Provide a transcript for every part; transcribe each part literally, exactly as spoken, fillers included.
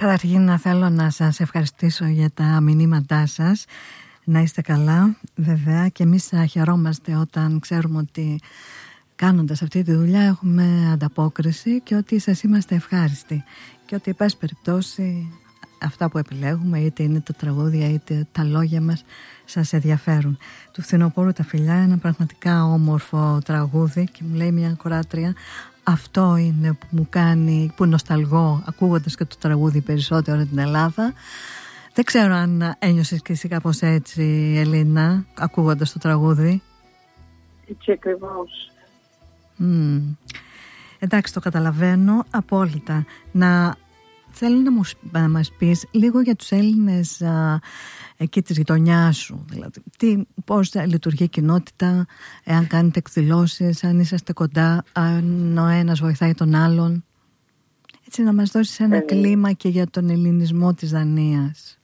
Καταρχήν να θέλω να σας ευχαριστήσω για τα μηνύματά σας. Να είστε καλά, βέβαια, και εμείς χαιρόμαστε όταν ξέρουμε ότι κάνοντας αυτή τη δουλειά έχουμε ανταπόκριση και ότι σας είμαστε ευχάριστοι και ότι, εν πάση περιπτώσει, αυτά που επιλέγουμε, είτε είναι τα τραγούδια είτε τα λόγια μας, σας ενδιαφέρουν. Του Φθινοπόρου τα φιλιά, ένα πραγματικά όμορφο τραγούδι, και μου λέει μια κοράτρια, αυτό είναι που μου κάνει, που νοσταλγώ ακούγοντας και το τραγούδι περισσότερο την Ελλάδα. Δεν ξέρω αν ένιωσες και εσύ κάπως έτσι, Ελίνα, ακούγοντας το τραγούδι. Έτσι ακριβώς. Mm. Εντάξει, το καταλαβαίνω απόλυτα. Να θέλω να, μου, να μας πεις λίγο για τους Έλληνες α, εκεί της γειτονιάς σου. Δηλαδή, τι, πώς λειτουργεί η κοινότητα, εάν κάνετε εκδηλώσεις, αν είσαστε κοντά, αν ο ένας βοηθάει τον άλλον. Έτσι, να μας δώσεις ένα ε, κλίμα και για τον ελληνισμό της Δανίας.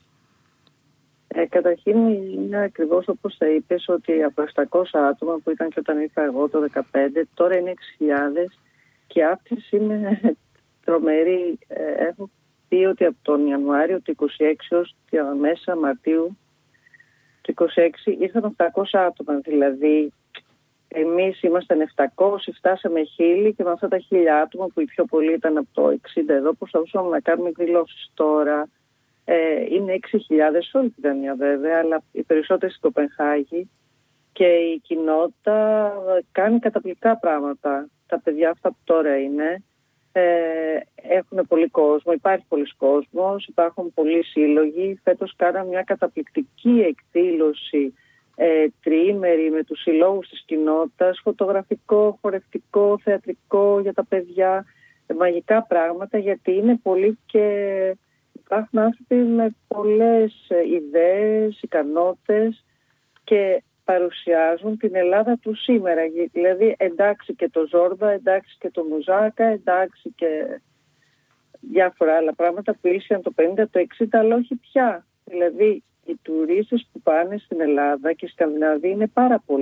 Ε, καταρχήν είναι ακριβώς όπως θα είπες, ότι από επτακόσια άτομα που ήταν και όταν ήρθα εγώ το δεκαπέντε, τώρα είναι έξι χιλιάδες και η αύξηση είναι τρομερή. Ε, έχω πει ότι από τον Ιανουάριο του είκοσι έξι ως μέσα Μαρτίου του είκοσι έξι ήρθαν οκτακόσια άτομα. Δηλαδή εμείς ήμασταν επτακόσια, φτάσαμε χίλια και με αυτά τα χίλια άτομα που οι πιο πολλοί ήταν από το εξήντα εδώ προσπαθούσαμε να κάνουμε εκδηλώσεις. Τώρα ε, είναι έξι χιλιάδες σε όλη την Δανία βέβαια, αλλά οι περισσότεροι στην Κοπενχάγη, και η κοινότητα κάνει καταπληκτικά πράγματα. Τα παιδιά αυτά που τώρα είναι Ε, έχουν πολύ κόσμο, υπάρχει πολλής κόσμος, υπάρχουν πολλοί σύλλογοι. Φέτος κάναμε μια καταπληκτική εκδήλωση ε, τριήμερη με τους συλλόγους της κοινότητας, φωτογραφικό, χορευτικό, θεατρικό για τα παιδιά, ε, μαγικά πράγματα, γιατί είναι πολλοί και υπάρχουν άνθρωποι με πολλές ε, ιδέες, ικανότητες και παρουσιάζουν την Ελλάδα του σήμερα. Δηλαδή εντάξει και το Ζόρμπα, εντάξει και το Μουζάκα, εντάξει και διάφορα άλλα πράγματα που ίσχυαν το πενήντα, το εξήντα, αλλά όχι πια. Δηλαδή οι τουρίστες που πάνε στην Ελλάδα και στη Σκανδιναβία είναι πάρα πολλοί.